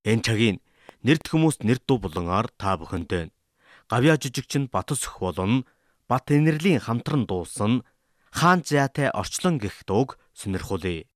Энэ цагийн нэрд хүмүүс нэр дуу булангаар та бүхэнтэй гавьяа жижигчин Батөсөх болон Бат Инэрлийн хамтран дуулсан Хаан Зяатай орчлон гэх дууг сонирхуулъя.